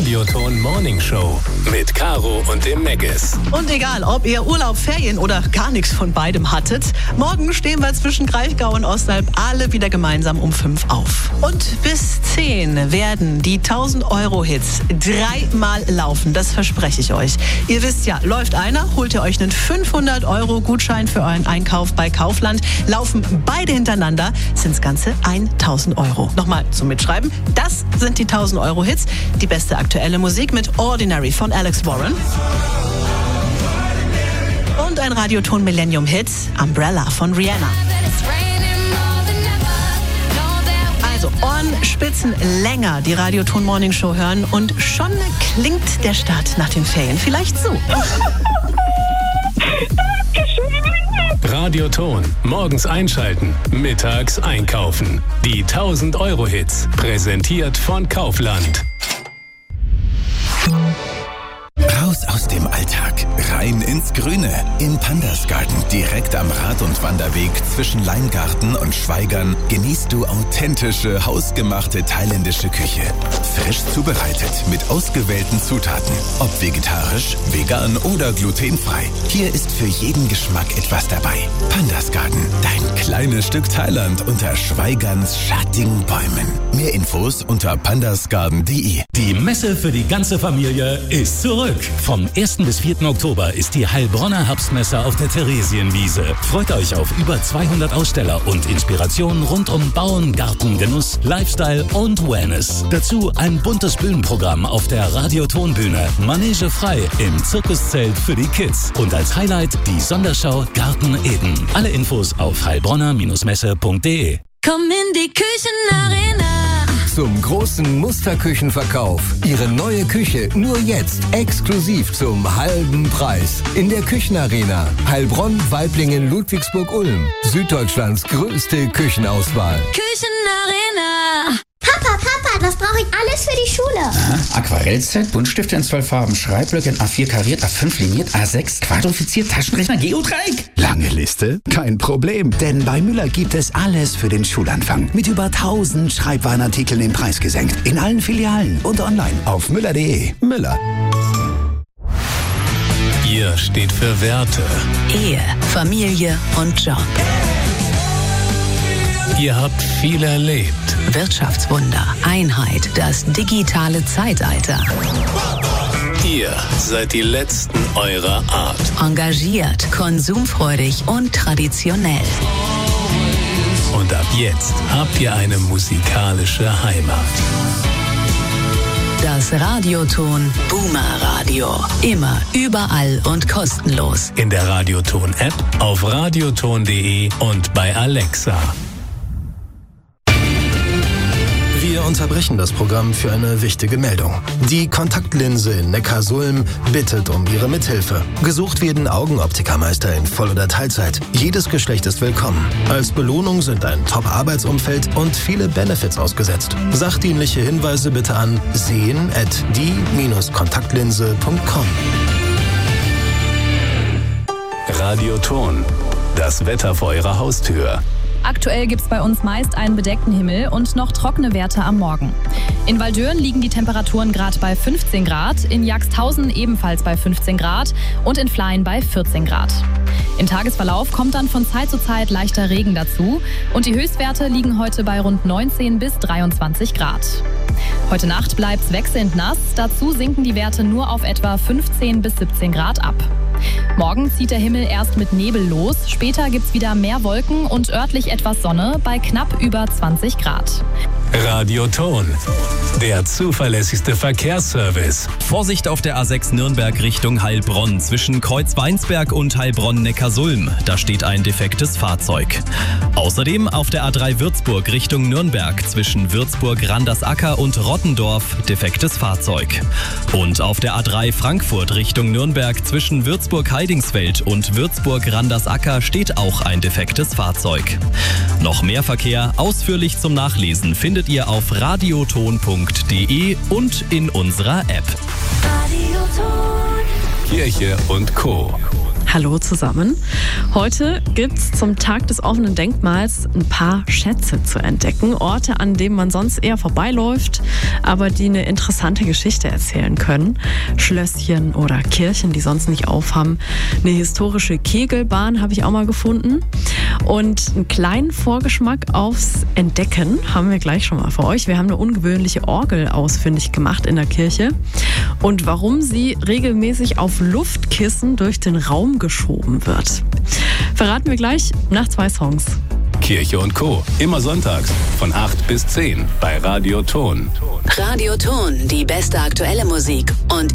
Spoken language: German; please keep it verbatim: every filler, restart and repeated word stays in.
Radioton Morning Show mit Caro und dem Meggis. Und egal, ob ihr Urlaub, Ferien oder gar nichts von beidem hattet, morgen stehen wir zwischen Kraichgau und Ostalb alle wieder gemeinsam um fünf auf. Und bis zehn werden die tausend Euro Hits dreimal laufen, das verspreche ich euch. Ihr wisst ja, läuft einer, holt ihr euch einen fünfhundert Euro Gutschein für euren Einkauf bei Kaufland. Laufen beide hintereinander, sind es ganze tausend Euro. Nochmal zum Mitschreiben, das sind die tausend Euro Hits. Die beste aktuelle Musik mit Ordinary von Alex Warren. Und ein Radioton Millennium Hit, Umbrella von Rihanna. Also Ohrenspitzen länger die Radioton Morning Show hören und schon klingt der Start nach den Ferien vielleicht so. Radioton, morgens einschalten, mittags einkaufen. Die tausend Euro Hits, präsentiert von Kaufland. Raus aus dem Alltag, rein ins Grüne. Im Pandas Garten, direkt am Rad- und Wanderweg zwischen Leingarten und Schweigern, genießt du authentische, hausgemachte thailändische Küche. Frisch zubereitet, mit ausgewählten Zutaten. Ob vegetarisch, vegan oder glutenfrei. Hier ist für jeden Geschmack etwas dabei. Pandas Garten, dein kleines Stück Thailand unter Schweigerns schattigen Bäumen. Mehr Infos unter pandasgarden punkt de. Die Messe für die ganze Familie ist zurück. Vom ersten bis vierten Oktober ist die Heilbronner Herbstmesse auf der Theresienwiese. Freut euch auf über zweihundert Aussteller und Inspirationen rund um Bauen, Garten, Genuss, Lifestyle und Wellness. Dazu ein buntes Bühnenprogramm auf der Radiotonbühne. Manege frei im Zirkuszelt für die Kids. Und als Highlight die Sonderschau Garten Eden. Alle Infos auf heilbronner Messe punkt de. Komm in die Küchenarena. Zum großen Musterküchenverkauf. Ihre neue Küche nur jetzt exklusiv zum halben Preis. In der Küchenarena. Heilbronn, Waiblingen, Ludwigsburg-Ulm. Süddeutschlands größte Küchenauswahl. Küchenarena. Papa, Papa, das brauche ich alles für die Schule. Aha. Aquarellset, Buntstifte in zwölf Farben, Schreibblöcke in A vier kariert, A fünf liniert, A sechs quadrifiziert, Taschenrechner, Geodreieck. Lange Liste? Kein Problem, denn bei Müller gibt es alles für den Schulanfang. Mit über tausend Schreibwarenartikeln im Preis gesenkt. In allen Filialen und online auf müller punkt de. Müller. Ihr steht für Werte. Ehe, Familie und Job. Ihr habt viel erlebt. Wirtschaftswunder, Einheit, das digitale Zeitalter. Ihr seid die Letzten eurer Art. Engagiert, konsumfreudig und traditionell. Und ab jetzt habt ihr eine musikalische Heimat. Das Radioton Boomer Radio. Immer, überall und kostenlos. In der Radioton-App, auf radioton punkt de und bei Alexa. Wir unterbrechen das Programm für eine wichtige Meldung. Die Kontaktlinse in Neckarsulm bittet um Ihre Mithilfe. Gesucht werden Augenoptikermeister in Voll- oder Teilzeit. Jedes Geschlecht ist willkommen. Als Belohnung sind ein Top-Arbeitsumfeld und viele Benefits ausgesetzt. Sachdienliche Hinweise bitte an sehen at die kontaktlinse punkt com. Radioton, das Wetter vor eurer Haustür. Aktuell gibt es bei uns meist einen bedeckten Himmel und noch trockene Werte am Morgen. In Waldören liegen die Temperaturen gerade bei fünfzehn Grad, in Jagsthausen ebenfalls bei fünfzehn Grad und in Fleien bei vierzehn Grad. Im Tagesverlauf kommt dann von Zeit zu Zeit leichter Regen dazu und die Höchstwerte liegen heute bei rund neunzehn bis dreiundzwanzig Grad. Heute Nacht bleibt es wechselnd nass, dazu sinken die Werte nur auf etwa fünfzehn bis siebzehn Grad ab. Morgen zieht der Himmel erst mit Nebel los, später gibt's wieder mehr Wolken und örtlich etwas Sonne bei knapp über zwanzig Grad. Radioton, der zuverlässigste Verkehrsservice. Vorsicht auf der A sechs Nürnberg Richtung Heilbronn zwischen Kreuzweinsberg und Heilbronn-Neckarsulm. Da steht ein defektes Fahrzeug. Außerdem auf der A drei Würzburg Richtung Nürnberg zwischen Würzburg-Randersacker und Rottendorf defektes Fahrzeug. Und auf der A drei Frankfurt Richtung Nürnberg zwischen Würzburg-Heidingsfeld und Würzburg-Randersacker steht auch ein defektes Fahrzeug. Noch mehr Verkehr ausführlich zum Nachlesen findet ihr auf radioton punkt de und in unserer App. Kirche und Co. Hallo zusammen. Heute gibt es zum Tag des offenen Denkmals ein paar Schätze zu entdecken. Orte, an denen man sonst eher vorbeiläuft, aber die eine interessante Geschichte erzählen können. Schlösschen oder Kirchen, die sonst nicht aufhaben. Eine historische Kegelbahn habe ich auch mal gefunden. Und einen kleinen Vorgeschmack aufs Entdecken haben wir gleich schon mal für euch. Wir haben eine ungewöhnliche Orgel ausfindig gemacht in der Kirche. Und warum sie regelmäßig auf Luftkissen durch den Raum geschoben wird. Verraten wir gleich nach zwei Songs. Kirche und Co. Immer sonntags von acht bis zehn bei Radio Ton. Radio Ton, die beste aktuelle Musik und